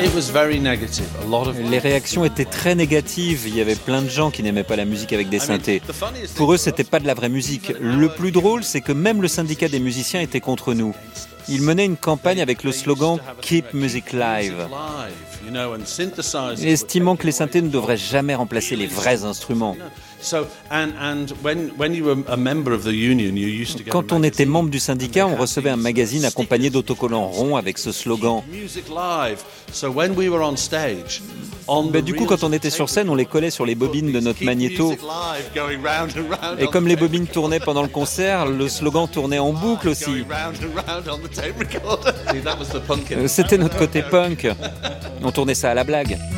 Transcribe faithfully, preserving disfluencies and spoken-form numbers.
Les réactions étaient très négatives. Il y avait plein de gens qui n'aimaient pas la musique avec des synthés. Pour eux, c'était pas de la vraie musique. Le plus drôle, c'est que même le syndicat des musiciens était contre nous. Il menait une campagne avec le slogan « Keep Music Live », estimant que les synthés ne devraient jamais remplacer les vrais instruments. Quand on était membre du syndicat, on recevait un magazine accompagné d'autocollants ronds avec ce slogan. Ben, du coup, quand on était sur scène, on les collait sur les bobines de notre magnéto. Et comme les bobines tournaient pendant le concert, le slogan tournait en boucle aussi. C'était notre côté punk. On tournait ça à la blague.